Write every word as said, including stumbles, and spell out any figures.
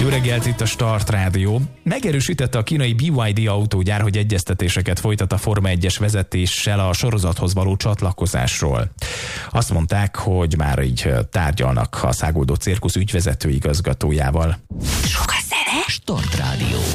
Jó reggelt, itt a Start Rádió. Megerősítette a kínai bé ipszilon dé autógyár, hogy egyeztetéseket folytat a Forma egyes vezetéssel a sorozathoz való csatlakozásról. Azt mondták, hogy már így tárgyalnak a Száguldó Cirkusz ügyvezető igazgatójával. Sok a zene. Start Rádió.